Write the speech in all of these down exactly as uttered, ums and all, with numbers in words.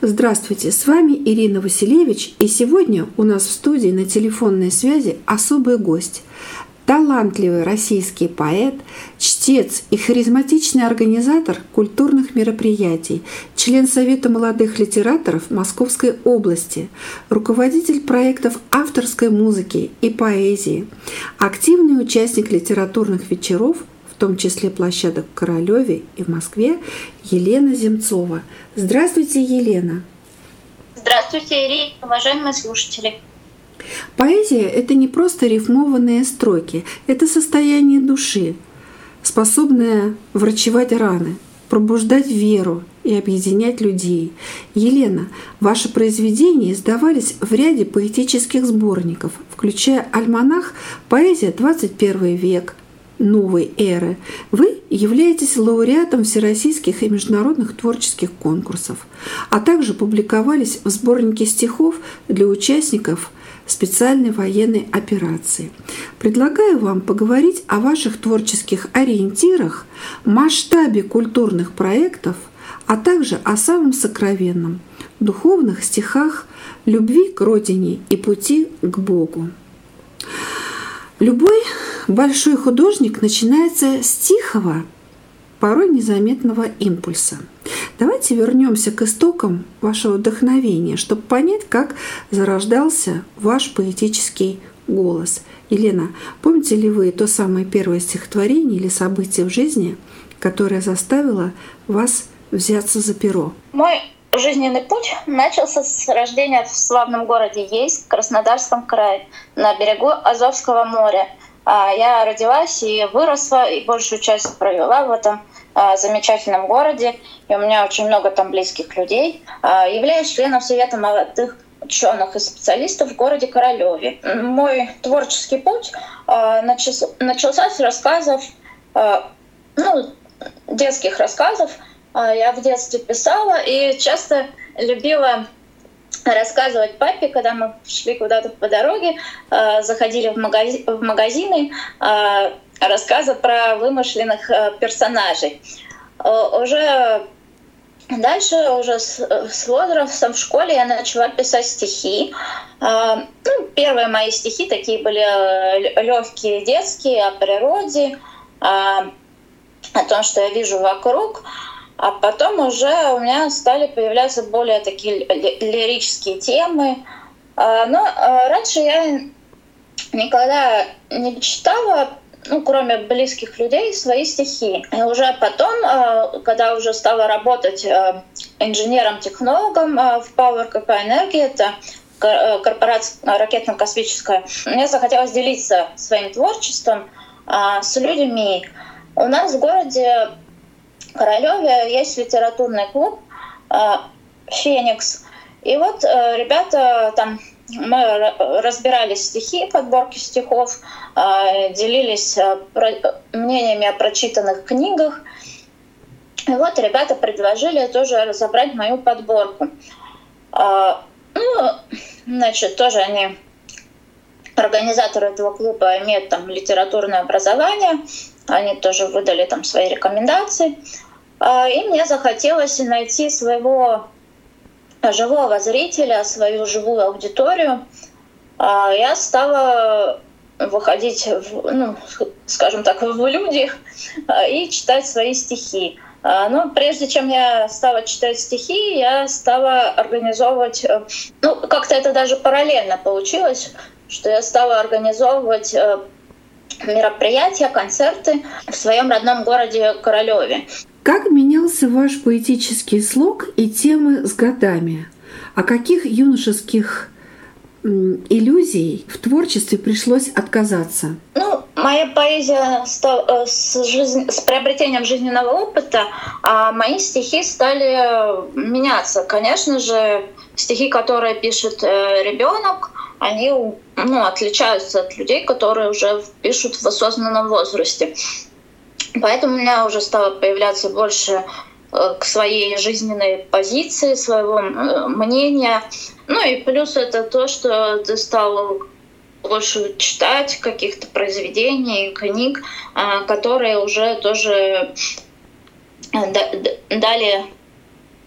Здравствуйте, с вами Ирина Василевич, и сегодня у нас в студии на телефонной связи особый гость. Талантливый российский поэт, чтец и харизматичный организатор культурных мероприятий, член Совета молодых литераторов Московской области, руководитель проектов авторской музыки и поэзии, активный участник литературных вечеров, в том числе площадок в Королёве и в Москве, Елена Земцова. Здравствуйте, Елена. Здравствуйте, Ирина, уважаемые слушатели. Поэзия — это не просто рифмованные строки, это состояние души, способное врачевать раны, пробуждать веру и объединять людей. Елена, ваши произведения издавались в ряде поэтических сборников, включая альманах «Поэзия двадцать первый век», новой эры. Вы являетесь лауреатом всероссийских и международных творческих конкурсов, а также публиковались в сборнике стихов для участников специальной военной операции. Предлагаю вам поговорить о ваших творческих ориентирах, масштабе культурных проектов, а также о самом сокровенном — духовных стихах, любви к родине и пути к Богу. Любой большой художник начинается с тихого, порой незаметного импульса. Давайте вернемся к истокам вашего вдохновения, чтобы понять, как зарождался ваш поэтический голос. Елена, помните ли вы то самое первое стихотворение или событие в жизни, которое заставило вас взяться за перо? Мой жизненный путь начался с рождения в славном городе Ейск, в Краснодарском крае, на берегу Азовского моря. Я родилась и выросла, и большую часть провела в этом замечательном городе. И у меня очень много там близких людей. Являюсь членом Совета молодых ученых и специалистов в городе Королёве. Мой творческий путь начался с рассказов, ну, детских рассказов. Я в детстве писала и часто любила рассказывать папе, когда мы шли куда-то по дороге, заходили в, магази- в магазины, рассказы про вымышленных персонажей. Уже дальше, уже с, с возрастом в школе я начала писать стихи. Ну, первые мои стихи такие были легкие, детские, о природе, о том, что я вижу вокруг. А потом уже у меня стали появляться более такие лирические темы. Но раньше я никогда не читала, ну, кроме близких людей, свои стихи. И уже потом, когда уже стала работать инженером-технологом в Power ка пэ Энергии, это корпорация ракетно-космическая, мне захотелось делиться своим творчеством с людьми. У нас в городе Королёве есть литературный клуб «Феникс». И вот ребята там, мы разбирали стихи, подборки стихов, делились мнениями о прочитанных книгах. И вот ребята предложили тоже разобрать мою подборку. Ну, значит, тоже они, организаторы этого клуба, имеют там литературное образование. Они тоже выдали там свои рекомендации. И мне захотелось найти своего живого зрителя, свою живую аудиторию. Я стала выходить, в, ну, скажем так, в люди и читать свои стихи. Но прежде чем я стала читать стихи, я стала организовывать, ну, как-то это даже параллельно получилось, что я стала организовывать мероприятия, концерты в своем родном городе Королёве. Как менялся ваш поэтический слог и темы с годами? О каких юношеских иллюзий в творчестве пришлось отказаться? Ну, моя поэзия стала, с, жизнь, с приобретением жизненного опыта, а мои стихи стали меняться. Конечно же, стихи, которые пишет ребенок, они, ну, отличаются от людей, которые уже пишут в осознанном возрасте. Поэтому у меня уже стало появляться больше к своей жизненной позиции, своего мнения. Ну и плюс это то, что ты стал больше читать каких-то произведений, книг, которые уже тоже дали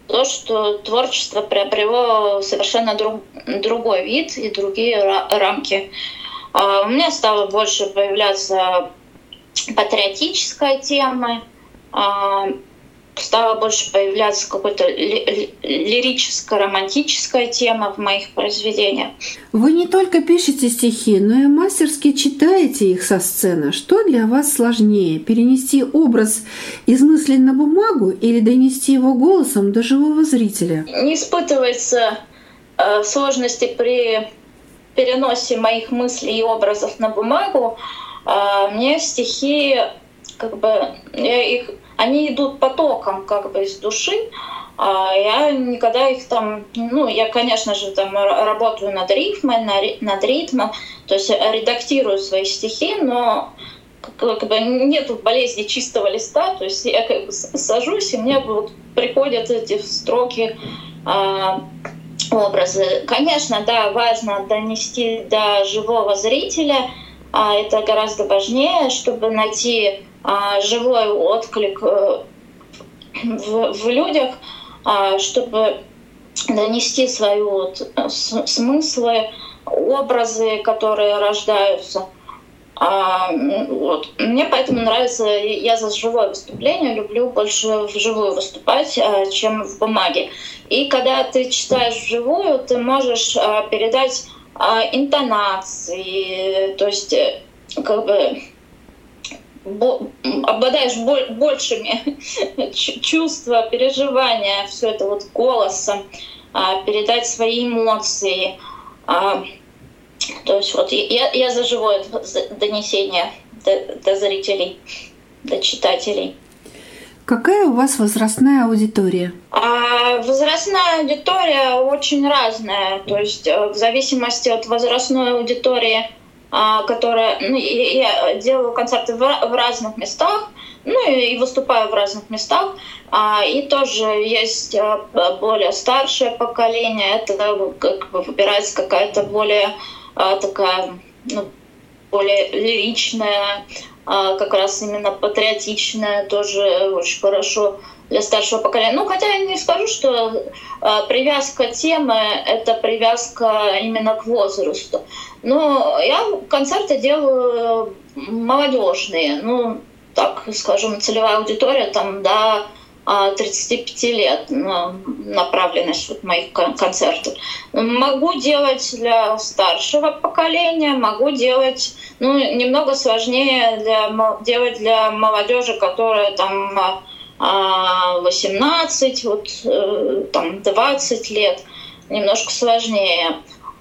то, что творчество приобрело совершенно друг, другой вид и другие рамки. У меня стало больше появляться патриотическая тема, стала больше появляться какая-то лирическая, романтическая тема в моих произведениях. Вы не только пишете стихи, но и мастерски читаете их со сцены. Что для вас сложнее — перенести образ из мыслей на бумагу или донести его голосом до живого зрителя? Не испытывается э, сложности при переносе моих мыслей и образов на бумагу. Э, мне стихи, как бы, я их они идут потоком как бы из души, а я никогда их там, ну, я, конечно же, там работаю над рифмой, над ритмом, то есть редактирую свои стихи, но как бы нету болезни чистого листа, то есть я как бы сажусь, и мне вот приходят эти строки, а, образы. Конечно, да, важно донести до живого зрителя, а это гораздо важнее, чтобы найти живой отклик в, в людях, чтобы донести свои вот смыслы, образы, которые рождаются. Вот. Мне поэтому нравится, я за живое выступление, люблю больше вживую выступать, чем в бумаге. И когда ты читаешь вживую, ты можешь передать интонации, то есть как бы обладаешь большими чувства, переживания, все это вот голосом, передать свои эмоции. То есть вот я, я за живое донесение до, до зрителей, до читателей. Какая у вас возрастная аудитория? А возрастная аудитория очень разная. То есть в зависимости от возрастной аудитории, которая, ну, я делаю концерты в разных местах, ну и выступаю в разных местах, и тоже есть более старшее поколение, это как бы выбирается какая-то более такая, ну, более лиричная, как раз именно патриотичная, тоже очень хорошо для старшего поколения. Ну, хотя я не скажу, что привязка темы — это привязка именно к возрасту. Но я концерты делаю молодежные, ну, так скажем, целевая аудитория там до тридцати пяти лет направленность вот моих концертов. Могу делать для старшего поколения, могу делать, ну, немного сложнее для, делать для молодежи, которая там восемнадцать, вот, там двадцать лет, немножко сложнее.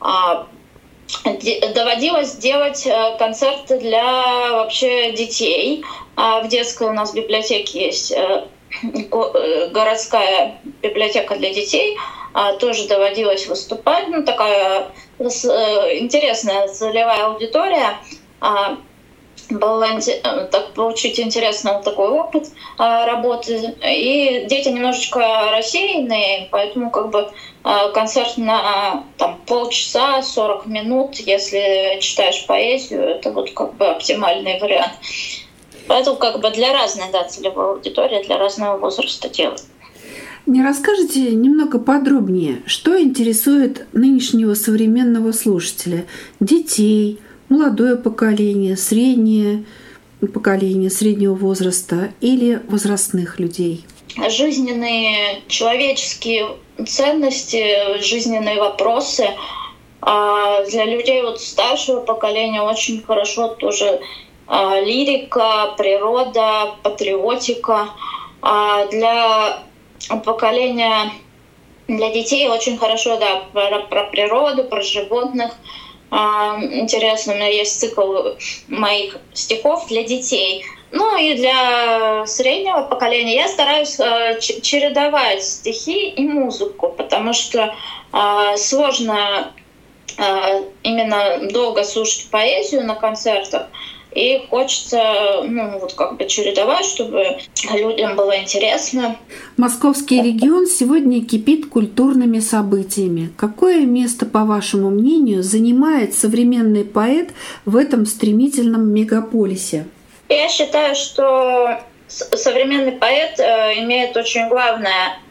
Доводилось делать концерты для вообще детей. В детской у нас библиотеке есть городская библиотека для детей. Тоже доводилось выступать. Ну, такая интересная целевая аудитория. Было так, получить интересный такой опыт работы. И дети немножечко рассеянные, поэтому как бы концерт на там, полчаса, сорок минут, если читаешь поэзию, это вот как бы оптимальный вариант. Поэтому как бы для разной, да, целевой аудитории, для разного возраста делают. Не расскажете немного подробнее, что интересует нынешнего современного слушателя? Детей, молодое поколение, среднее поколение, среднего возраста или возрастных людей? Жизненные человеческие ценности, жизненные вопросы. А для людей вот старшего поколения очень хорошо тоже а, лирика, природа, патриотика. А для поколения, для детей очень хорошо, да, про, про природу, про животных. Интересно, у меня есть цикл моих стихов для детей. Ну и для среднего поколения я стараюсь чередовать стихи и музыку, потому что сложно именно долго слушать поэзию на концертах. И хочется, ну, вот как бы чередовать, чтобы людям было интересно. Московский регион сегодня кипит культурными событиями. Какое место, по вашему мнению, занимает современный поэт в этом стремительном мегаполисе? Я считаю, что современный поэт имеет очень главное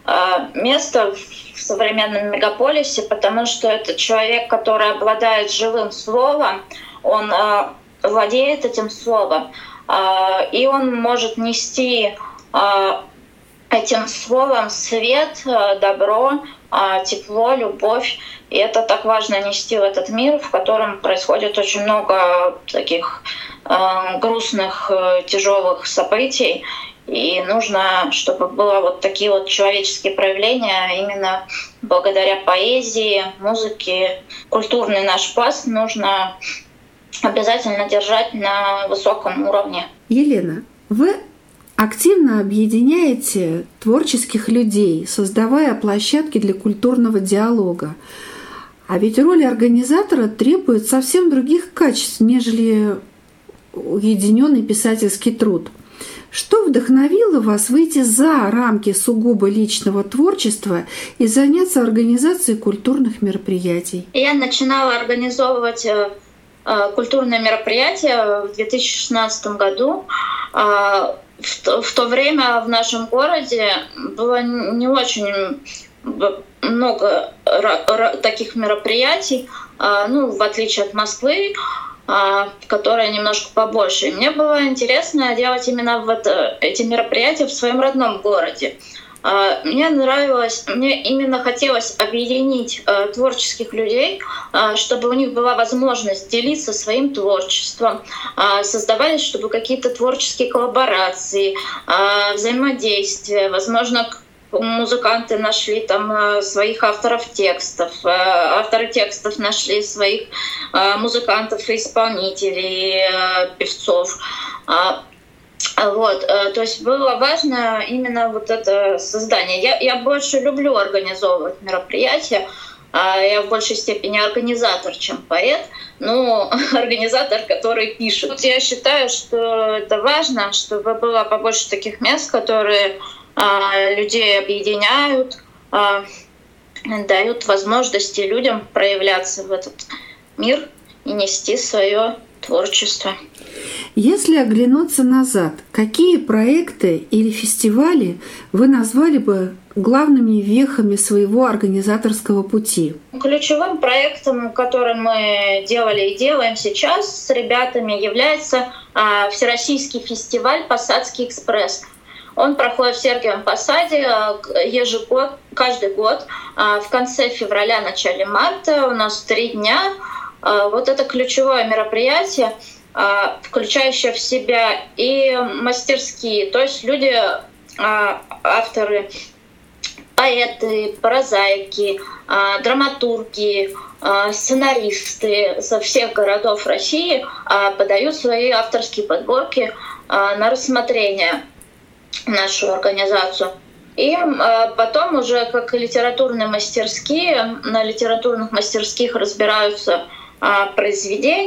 место в современном мегаполисе, потому что это человек, который обладает живым словом, он владеет этим словом, и он может нести этим словом свет, добро, тепло, любовь. И это так важно нести в этот мир, в котором происходит очень много таких грустных, тяжелых событий. И нужно, чтобы было вот такие вот человеческие проявления именно благодаря поэзии, музыке. Культурный наш пласт нужно обязательно держать на высоком уровне. Елена, вы активно объединяете творческих людей, создавая площадки для культурного диалога. А ведь роль организатора требует совсем других качеств, нежели уединенный писательский труд. Что вдохновило вас выйти за рамки сугубо личного творчества и заняться организацией культурных мероприятий? Я начинала организовывать культурные мероприятия в две тысячи шестнадцатом году. В то время в нашем городе было не очень много таких мероприятий, ну, в отличие от Москвы, которая немножко побольше. И мне было интересно делать именно вот эти мероприятия в своем родном городе. Мне нравилось, мне именно хотелось объединить творческих людей, чтобы у них была возможность делиться своим творчеством, создавались, чтобы какие-то творческие коллаборации, взаимодействия, возможно, музыканты нашли там своих авторов текстов, авторы текстов нашли своих музыкантов и исполнителей, певцов. Вот, то есть было важно именно вот это создание. Я, я больше люблю организовывать мероприятия. Я в большей степени организатор, чем поэт, но организатор, который пишет. Вот я считаю, что это важно, чтобы было побольше таких мест, которые людей объединяют, дают возможности людям проявляться в этот мир и нести свое творчество. Если оглянуться назад, какие проекты или фестивали вы назвали бы главными вехами своего организаторского пути? Ключевым проектом, который мы делали и делаем сейчас с ребятами, является Всероссийский фестиваль «Посадский экспресс». Он проходит в Сергиевом Посаде ежегод, каждый год в конце февраля, начале марта. У нас три дня. Вот это ключевое мероприятие, включающее в себя и мастерские, то есть люди, авторы, поэты, прозаики, драматурги, сценаристы со всех городов России подают свои авторские подборки на рассмотрение в нашу организацию. И потом уже как литературные мастерские, на литературных мастерских разбираются произведения,